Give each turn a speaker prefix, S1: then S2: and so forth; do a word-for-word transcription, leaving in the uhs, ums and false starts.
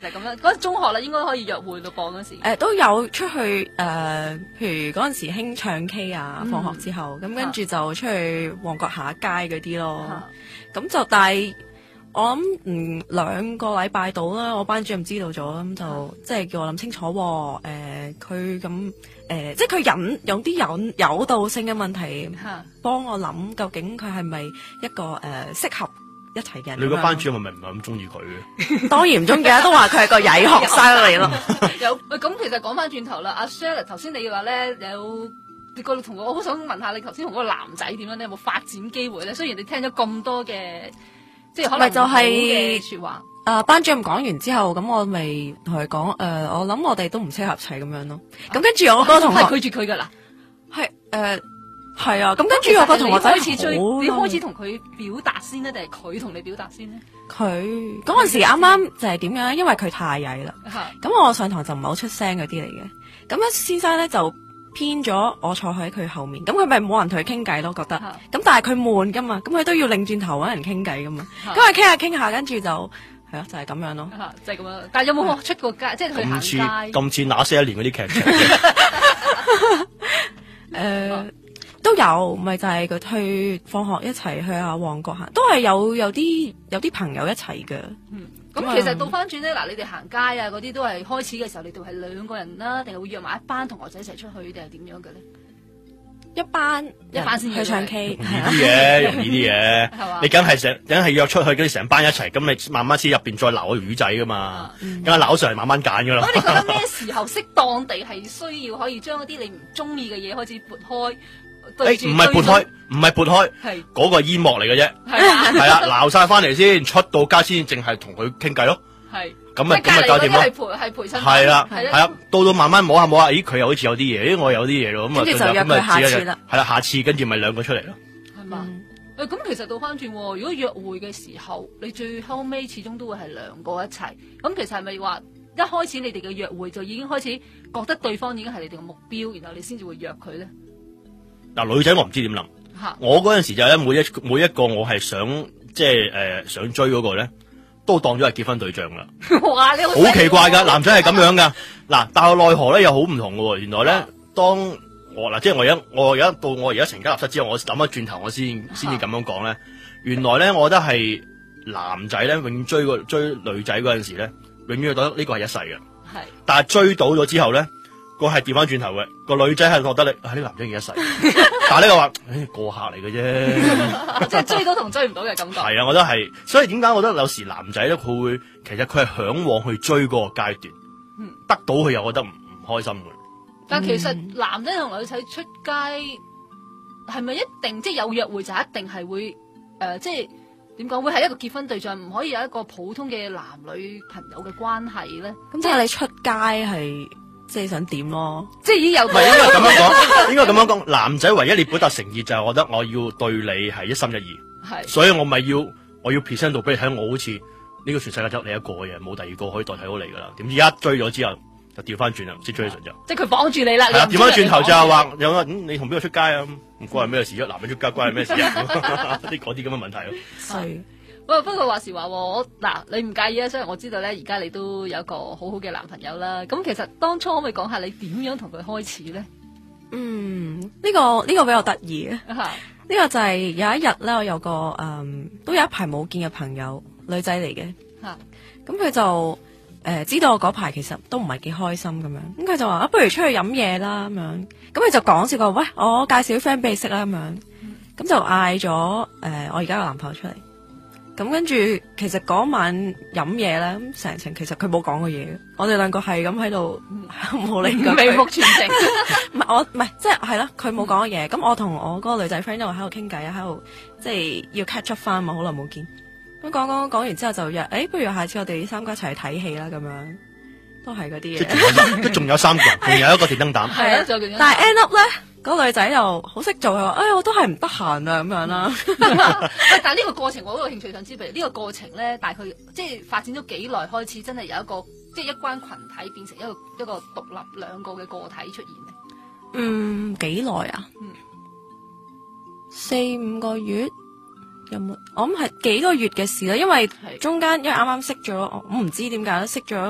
S1: 就係咁樣。嗰陣中學啦，應該可以約會咯噃嗰時。
S2: 誒都有出去誒、呃，譬如嗰陣時興唱 K 啊，放學之後，咁、嗯、跟住就出去旺角行下街嗰啲咯。咁、啊、就但係我諗嗯兩個禮拜到啦，我班主任知道咗，咁就、啊、即係叫我諗清楚。誒佢咁誒，即係佢引有啲引誘導性嘅問題，幫、啊、我諗究竟佢係咪一個誒適、呃、合一齊嘅人？
S3: 你個班主任係咪唔係咁中意佢嘅？
S2: 當然唔中意啊，都話佢係個曳學生嚟咯。
S1: 有喂，咁其實講翻轉頭啦，阿 Shirley 頭先你話咧有你個同我好想問下你頭先同嗰個男仔點樣咧，有冇發展機會咧？雖然你聽咗咁多嘅，即係可能唔好嘅説話。
S2: 誒、呃，班主任講完之後，咁我咪同佢講，誒、呃，我諗我哋都唔適合齊咁樣咯。咁、啊、跟住我嗰個同學
S1: 係拒絕佢噶啦，
S2: 係誒係啊。咁跟住我個同學仔
S1: 開始追，你開始同佢表達先咧，定係佢同你表達先咧？
S2: 佢嗰陣時啱啱就係點樣？因為佢太曳啦。咁、啊、我上堂就唔係好出聲嗰啲嚟嘅。咁咧，先生咧就偏咗我坐喺佢後面。咁佢咪冇人同佢傾偈咯？覺得咁、啊，但係佢悶噶嘛。咁佢都要擰轉頭搵人傾偈噶嘛。咁佢傾下傾下，跟住就。係啊，就係、是、咁樣咯，
S1: 就係、是、咁樣。但係有冇出過街，即係去行街？
S3: 咁似那些年嗰啲劇情。
S2: 誒、呃，都有，咪就係佢去放學一齊去下旺角行，都係有有啲有啲朋友一齊嘅。
S1: 嗯，咁其實倒翻轉咧，嗱，你哋行街啊嗰啲都係開始嘅時候，你哋係兩個人啦，定係會約埋一班同學仔一齊出去，定係點樣嘅咧？
S2: 一班一班先去唱 K，
S3: 容易啲嘢，容易啲嘢。你梗係成，梗係約出去，跟住成班一齊，咁你慢慢先入邊再撈個魚仔噶嘛。咁啊撈上嚟慢慢揀噶啦。
S1: 咁你覺得咩時候適當地係需要可以將一啲你唔中意嘅嘢開始撥開？
S3: 誒，唔係撥開，唔係撥開，係嗰個煙幕嚟嘅啫。係啊，係啦，撈晒翻嚟先，出到街先，淨係同佢傾偈咯。係。咁咪咁咪搞掂咯，係陪係陪親，係啦係啦，到到慢慢摸下摸下，咦佢又好似有啲嘢，咦我有啲嘢咯，咁啊咁咪下次啦，係啦下次跟住咪兩個出嚟咯，
S1: 係嘛？誒咁其實倒翻轉，如果約會嘅時候，你最後尾始終都會係兩個一齊，咁其實係咪話一開始你哋嘅約會就已經開始覺得對方已經係你哋嘅目標，然後你先至會約佢咧？
S3: 嗱女仔我唔知點諗，我嗰陣時就咧每一每一個我係想即係誒想追嗰個咧。都當咗係結婚對象啦，
S1: 哇！你好
S3: 奇怪噶，男仔係咁樣噶。嗱，但係奈何咧又好唔同嘅。原來咧，當我嗱即係我而家我而家到我而家成家立室之後，我諗翻轉頭，我先先至咁樣講咧。原來咧，我覺得係男仔咧，永遠追個追女仔嗰陣時咧，永遠覺得呢個係一世嘅。係，但係追到咗之後咧，個係調翻轉頭嘅，個女仔係覺得你啊呢個男仔要一世，但係呢個話誒過客嚟嘅啫，
S1: 即係追到同追唔到嘅感覺。
S3: 係啊，我覺得係，所以點解我覺得有時男仔咧佢會，其實佢係向往去追嗰個階段，嗯，得到佢又覺得唔唔開心嘅。
S1: 但其實男仔同女仔出街係咪一定即係有約會就一定係會誒、呃、即係點講會係一個結婚對象，唔可以有一個普通嘅男女朋友嘅關係咧？咁即係你出街係。即係想點咯？即係已經有。唔係應該咁樣講，
S3: 應該咁樣講。男仔唯一你表達誠意就係，我覺得我要對你係一心一意。係。所以我咪要我要 present 到俾你睇，我好似呢個全世界得你一個嘅，冇第二個可以代替到你噶啦。點知一追咗之後就調翻轉啦，唔知追咗就。即係佢綁住你啦。係啊，調翻轉頭就係話有啊，你同邊個出街啊？唔關係咩事啫，男人出街關係咩事啊？啲嗰啲咁嘅問題咯。係。不過話時話我嗱，你唔介意啊？雖然我知道咧，而家你都有一個好好嘅男朋友啦。咁其實當初可唔可以講下你點樣同佢開始咧？嗯，呢、這個呢、這個比較得意啊。呢、這個就係有一日咧，我有個誒、嗯，都有一排冇見嘅朋友，女仔嚟嘅。吓，咁佢就誒、呃、知道我嗰排其實都唔係幾開心咁樣。咁佢就話啊，不如出去飲嘢啦咁樣。咁佢就講笑過，喂，我介紹啲 friend 俾你識啦咁樣。咁、嗯、就嗌咗誒，我而家個男朋友出嚟。咁跟住，其實嗰晚飲嘢咧，咁成程其實佢冇講過嘢，我哋兩個係咁喺度冇理佢，眉目全靜。唔係我唔係，即係係咯，佢冇講過嘢。咁、嗯、我同我嗰個女仔 friend 一路喺度傾偈啊，喺度即係要 catch up 翻嘛，好耐冇見。咁講講講完之後就約，誒、欸，不如下次我哋三個一齊去睇戲啦，咁樣都係嗰啲嘢。即仲有三個人，仲有一個電燈膽。係啊，但係 end up 咧。嗰、那個女仔又好識做，佢話：哎，我都係唔得閒啊，咁樣啦。但係呢個過程我都有興趣想知，譬如呢個過程咧，大概即係發展咗幾耐開始，真係有一個即係一關群體變成一個一個獨立兩個嘅個體出現咧。嗯，幾耐啊？嗯，四五個月有冇？我諗係幾個月嘅事啦，因為中間因為啱啱識咗，我唔知點解識咗。